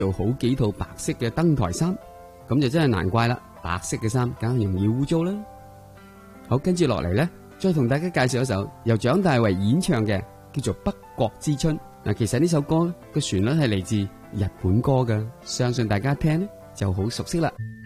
做好幾套白色嘅登台衫，咁就真係難怪啦，白色嘅衫梗係容易污糟啦。好，跟住落嚟呢，再同大家介紹一首由蔣大為演唱嘅，叫做《北國之春》。嗱，其實呢首歌個旋律係嚟自日本歌噶，相信大家聽呢就好熟悉啦。